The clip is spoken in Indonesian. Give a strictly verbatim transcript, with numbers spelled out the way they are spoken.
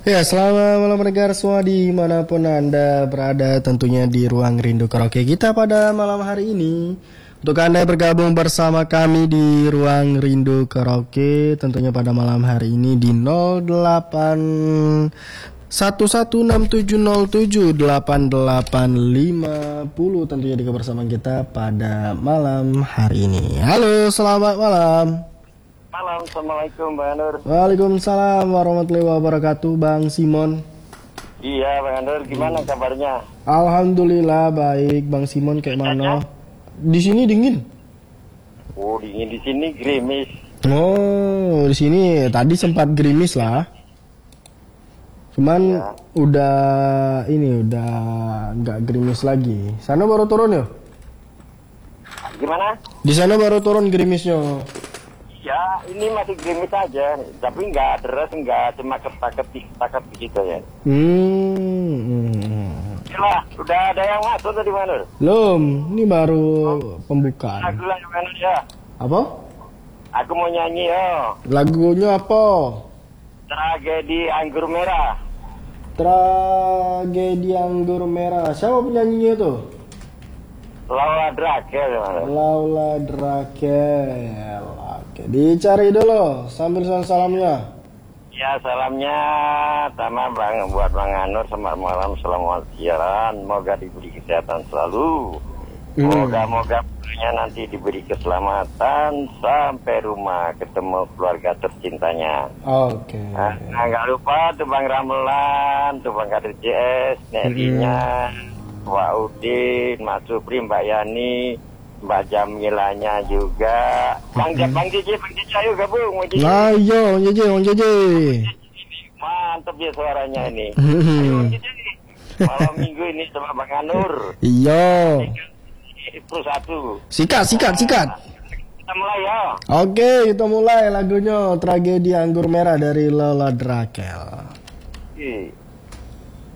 Ya, selamat malam pendengar semua dimanapun Anda berada, tentunya di Ruang Rindu Karaoke kita pada malam hari ini. Untuk Anda yang bergabung bersama kami di Ruang Rindu Karaoke, tentunya pada malam hari ini di nol delapan satu satu enam tujuh nol tujuh delapan delapan lima nol, tentunya di kebersamaan kita pada malam hari ini. Halo, selamat malam. Malam, Assalamualaikum Bang Nur. Waalaikumsalam warahmatullahi wabarakatuh, Bang Simon. Iya Bang Nur, gimana kabarnya? Alhamdulillah baik, Bang Simon kayak mana? Di sini dingin. Oh dingin, di sini gerimis. Oh, di sini tadi sempat gerimis lah. Cuman ya, udah ini udah nggak gerimis lagi. Sana baru turun ya? Gimana? Di sana baru turun gerimisnya. Ya, ini masih gerimis aja, tapi nggak deras, nggak cuma ketak-ketik, ketak begitu ya. Hmm. Yalah, udah ada yang masuk tadi Manur? Belum, ini baru oh, pembukaan. Lagu lah Manur ya. Apa? Aku mau nyanyi ya. Lagunya apa? Tragedi Anggur Merah. Tragedi Anggur Merah. Siapa penyanyinya tuh? Laula Drakel ya Manur. Laula Drakel. Oke, dicari dulu sambil salam-salamnya. Ya, salamnya sama Bang buat Bang Anur, selamat malam, selamat siaran, moga diberi kesehatan selalu. Moga-moga punya nanti diberi keselamatan sampai rumah ketemu keluarga tercintanya. Oke. Nah, nggak lupa tuh Bang Ramelan, tuh Bang Kadir J S, Nedinya, Pak Udin, Mas Supri, Mbak Yani, Mbak Jamilanya juga. Bang J, Bang J J, Bang J J, ayo gabung. Nah, yo, Bang J J, Bang J J. Mantap ya suaranya ini. Ayo Bang J J, malam minggu ini sama Bang Anur. Iya. Plus satu. Sikat, sikat, sikat. Kita mulai ya. Oke, kita mulai lagunya Tragedi Anggur Merah dari Laula Drakel. Oke.